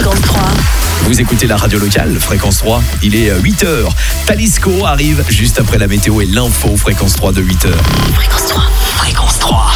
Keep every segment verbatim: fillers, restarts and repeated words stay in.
Fréquence trois. Vous écoutez la radio locale, Fréquence trois, il est huit heures. Talisco arrive juste après la météo et l'info Fréquence trois de huit heures. Fréquence trois. Fréquence trois.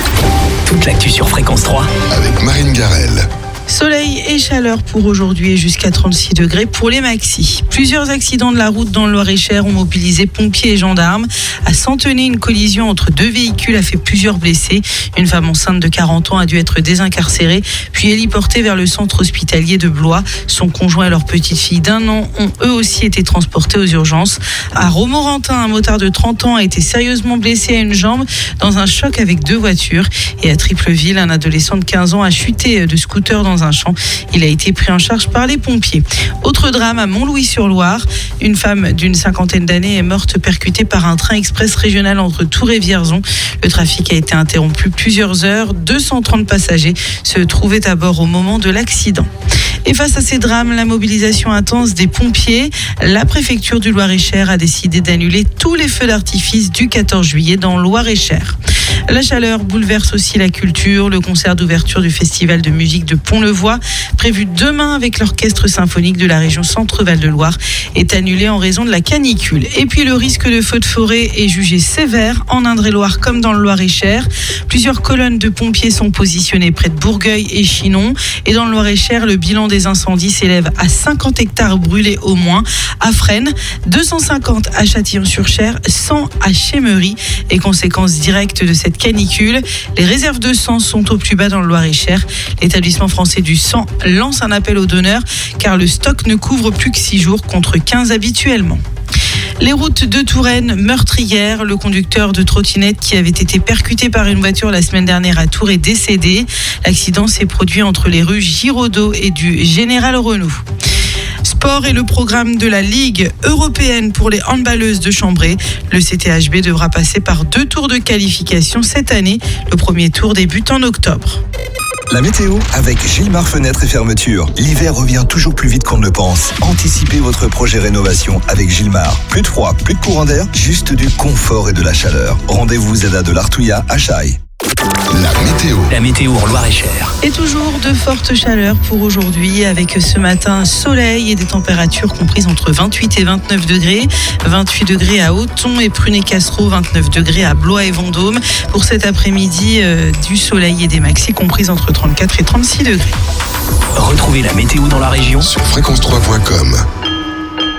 Toute l'actu sur Fréquence trois. Avec Marine Garel. Soleil et chaleur pour aujourd'hui et jusqu'à trente-six degrés pour les maxis. Plusieurs accidents de la route dans le Loir-et-Cher ont mobilisé pompiers et gendarmes. À Centenay, une collision entre deux véhicules a fait plusieurs blessés. Une femme enceinte de quarante ans a dû être désincarcérée, puis héliportée vers le centre hospitalier de Blois. Son conjoint et leur petite fille d'un an ont eux aussi été transportés aux urgences. À Romorantin, un motard de trente ans a été sérieusement blessé à une jambe dans un choc avec deux voitures. Et à Tripleville, un adolescent de quinze ans a chuté de scooter dans un champ. Il a été pris en charge par les pompiers. Autre drame à Montlouis-sur-Loire. Une femme d'une cinquantaine d'années est morte percutée par un train express régional entre Tours et Vierzon. Le trafic a été interrompu plusieurs heures. deux cent trente passagers se trouvaient à bord au moment de l'accident. Et face à ces drames, la mobilisation intense des pompiers, la préfecture du Loir-et-Cher a décidé d'annuler tous les feux d'artifice du quatorze juillet dans le Loir-et-Cher. La chaleur bouleverse aussi la culture. Le concert d'ouverture du festival de musique de Pont-le-Voix, prévu demain avec l'orchestre symphonique de la région Centre-Val de Loire, est annulé en raison de la canicule. Et puis le risque de feu de forêt est jugé sévère en Indre-et-Loire comme dans le Loir-et-Cher. Plusieurs colonnes de pompiers sont positionnées près de Bourgueil et Chinon. Et dans le Loir-et-Cher, le bilan des incendies s'élève à cinquante hectares brûlés au moins. À Fresnes, deux cent cinquante à Châtillon-sur-Cher, cent à Chémery. Et conséquence directe de cette canicule, les réserves de sang sont au plus bas dans le Loir-et-Cher. L'établissement français du sang lance un appel aux donneurs car le stock ne couvre plus que six jours contre quinze habituellement. Les routes de Touraine meurtrières. Le conducteur de trottinette qui avait été percuté par une voiture la semaine dernière à Tours est décédé. L'accident s'est produit entre les rues Giraudot et du Général Renaud. Sport et le programme de la Ligue européenne pour les handballeuses de Chambray. Le C T H B devra passer par deux tours de qualification cette année. Le premier tour débute en octobre. La météo avec Gilmar Fenêtres et Fermetures. L'hiver revient toujours plus vite qu'on ne le pense. Anticipez votre projet rénovation avec Gilmar. Plus de froid, plus de courant d'air, juste du confort et de la chaleur. Rendez-vous Zeda de l'Artouillat à Chaille. La météo. La météo en Loir-et-Cher. Et toujours de fortes chaleurs pour aujourd'hui avec ce matin soleil et des températures comprises entre vingt-huit et vingt-neuf degrés. vingt-huit degrés à Auton et Prunay-Castro, vingt-neuf degrés à Blois et Vendôme. Pour cet après-midi, euh, du soleil et des maxis comprises entre trente-quatre et trente-six degrés. Retrouvez la météo dans la région Sur fréquence trois point com.